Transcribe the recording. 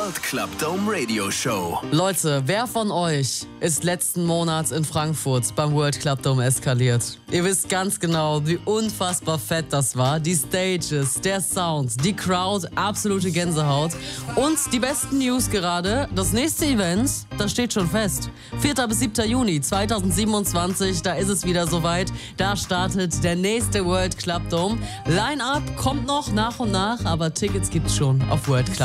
World Club Dome Radio Show. Leute, wer von euch ist letzten Monat in Frankfurt beim World Club Dome eskaliert? Ihr wisst ganz genau, wie unfassbar fett das war. Die Stages, der Sound, die Crowd, absolute Gänsehaut. Und die besten News gerade, das nächste Event, das steht schon fest. 4. bis 7. Juni 2027, da ist es wieder soweit. Da startet der nächste World Club Dome. Line-Up kommt noch nach und nach, aber Tickets gibt's schon auf World Club.